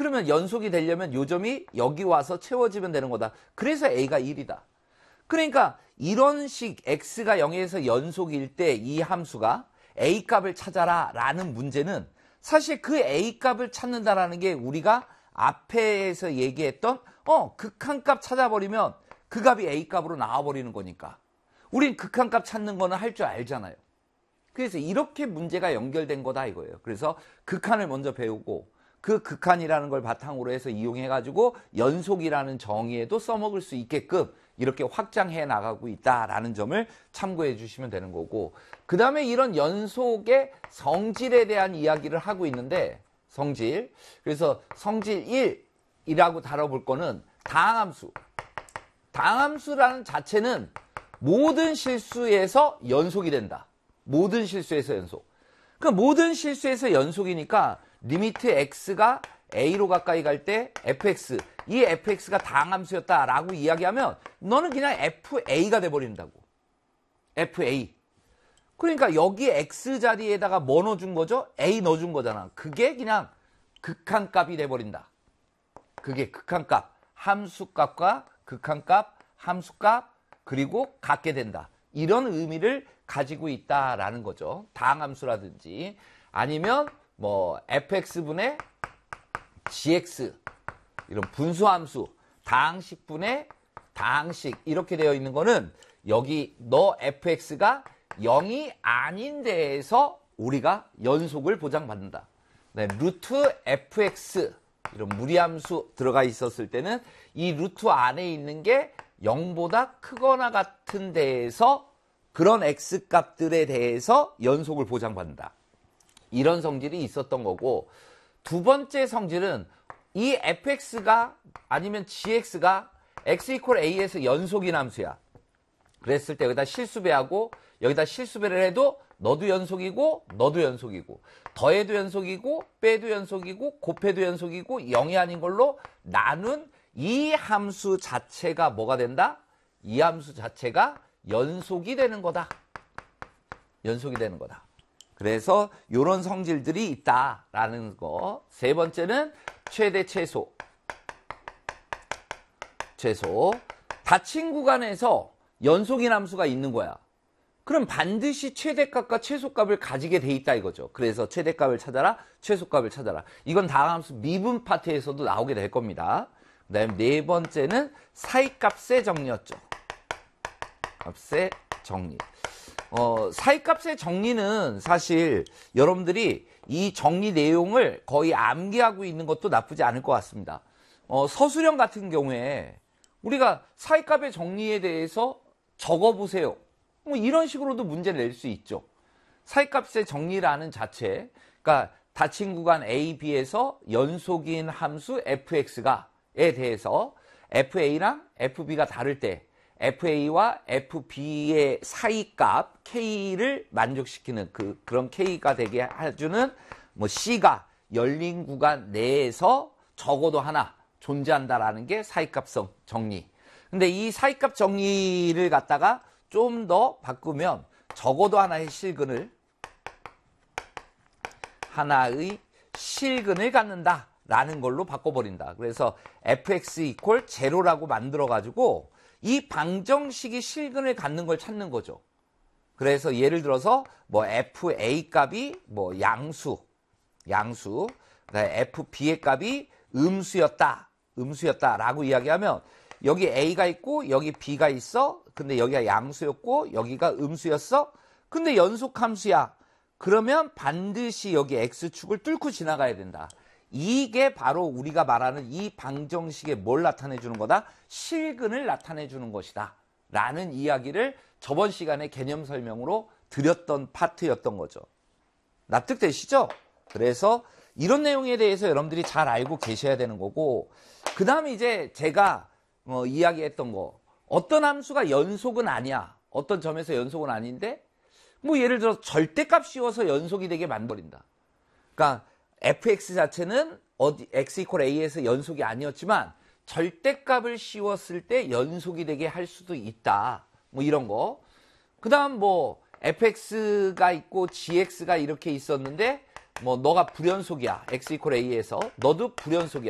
그러면 연속이 되려면 요점이 여기 와서 채워지면 되는 거다. 그래서 A가 1이다. 그러니까 이런 식 X가 0에서 연속일 때 이 함수가 A 값을 찾아라 라는 문제는 사실 그 A 값을 찾는다라는 게 우리가 앞에서 얘기했던 극한값 찾아버리면 그 값이 A 값으로 나와버리는 거니까 우린 극한값 찾는 거는 할 줄 알잖아요. 그래서 이렇게 문제가 연결된 거다 이거예요. 그래서 극한을 먼저 배우고 그 극한이라는 걸 바탕으로 해서 이용해가지고 연속이라는 정의에도 써먹을 수 있게끔 이렇게 확장해 나가고 있다라는 점을 참고해 주시면 되는 거고, 그 다음에 이런 연속의 성질에 대한 이야기를 하고 있는데, 성질. 그래서 성질 1이라고 다뤄볼 거는 다항함수. 다항함수라는 자체는 모든 실수에서 연속이 된다. 모든 실수에서 연속. 그 모든 실수에서 연속이니까 리미트 x가 a로 가까이 갈 때 fx, 이 fx가 다항함수였다라고 이야기하면 너는 그냥 fa가 돼버린다고. fa. 그러니까 여기 x 자리에다가 뭐 넣어준 거죠? a 넣어준 거잖아. 그게 그냥 극한값이 돼버린다. 그게 극한값. 함수값과 극한값, 함수값, 그리고 같게 된다. 이런 의미를 가지고 있다라는 거죠. 다항함수라든지 아니면 뭐 fx분의 gx 이런 분수함수, 다항식분의 다항식 이렇게 되어 있는 거는 여기 너 fx가 0이 아닌 데에서 우리가 연속을 보장받는다. 네, 루트 fx 이런 무리함수 들어가 있었을 때는 이 루트 안에 있는 게 0보다 크거나 같은 데에서 그런 x값들에 대해서 연속을 보장받는다. 이런 성질이 있었던 거고, 두 번째 성질은 이 fx가 아니면 gx가 x 이퀄 a에서 연속인 함수야. 그랬을 때 여기다 실수배하고 여기다 실수배를 해도 너도 연속이고 너도 연속이고 더해도 연속이고 빼도 연속이고 곱해도 연속이고 0이 아닌 걸로 나눈 이 함수 자체가 뭐가 된다? 이 함수 자체가 연속이 되는 거다. 연속이 되는 거다. 그래서 이런 성질들이 있다라는 거. 세 번째는 최대 최소. 최소. 닫힌 구간에서 연속인 함수가 있는 거야. 그럼 반드시 최대값과 최소값을 가지게 돼 있다 이거죠. 그래서 최대값을 찾아라, 최소값을 찾아라. 이건 다항함수 미분 파트에서도 나오게 될 겁니다. 그 다음에 네 번째는 사이값의 정리였죠. 값의 정리. 사이값의 정리는 사실 여러분들이 이 정리 내용을 거의 암기하고 있는 것도 나쁘지 않을 것 같습니다. 서술형 같은 경우에 우리가 사이값의 정리에 대해서 적어보세요. 뭐 이런 식으로도 문제를 낼 수 있죠. 사이값의 정리라는 자체, 그러니까 닫힌 구간 A, B에서 연속인 함수 fx가에 대해서 fa랑 fb가 다를 때 fa와 fb의 사이값 k를 만족시키는 그런 k가 되게 해주는 뭐 c가 열린 구간 내에서 적어도 하나 존재한다라는 게 사이값성 정리. 근데 이 사이값 정리를 갖다가 좀 더 바꾸면 적어도 하나의 실근을 갖는다라는 걸로 바꿔버린다. 그래서 fx 이퀄 제로라고 만들어가지고 이 방정식이 실근을 갖는 걸 찾는 거죠. 그래서 예를 들어서 뭐 fa 값이 뭐 양수, 그다음에 fb의 값이 음수였다라고 이야기하면 여기 a가 있고 여기 b가 있어. 근데 여기가 양수였고 여기가 음수였어. 근데 연속함수야. 그러면 반드시 여기 x축을 뚫고 지나가야 된다. 이게 바로 우리가 말하는 이 방정식에 뭘 나타내 주는 거다? 실근을 나타내 주는 것이다. 라는 이야기를 저번 시간에 개념 설명으로 드렸던 파트였던 거죠. 납득되시죠? 그래서 이런 내용에 대해서 여러분들이 잘 알고 계셔야 되는 거고, 그 다음에 이제 제가 이야기했던 거, 어떤 함수가 연속은 아니야. 어떤 점에서 연속은 아닌데, 뭐 예를 들어 절대값 씌워서 연속이 되게 만들어버린다. 그러니까 fx 자체는 x 이퀄 a에서 연속이 아니었지만 절대값을 씌웠을 때 연속이 되게 할 수도 있다. 뭐 이런 거. 그 다음 뭐 fx가 있고 gx가 이렇게 있었는데 뭐 너가 불연속이야. x 이퀄 a에서 너도 불연속이야.